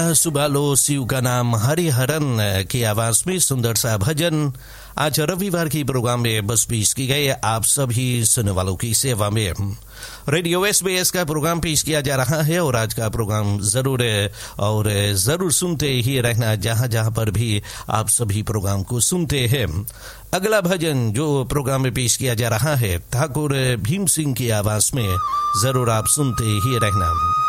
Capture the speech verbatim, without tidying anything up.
सुबालो शिव का नाम हरिहरन की आवाज में सुंदर सा भजन आज रविवार की प्रोग्राम में बस पेश की गई। आप सभी सुनने वालों की सेवा में रेडियो एसबीएस का प्रोग्राम पेश किया जा रहा है और आज का प्रोग्राम जरूर और जरूर सुनते ही रहना जहां जहां पर भी आप सभी प्रोग्राम को सुनते हैं। अगला भजन जो प्रोग्राम में पेश किया जा रहा है ठाकुर भीम सिंह की आवाज में जरूर आप सुनते ही रहना।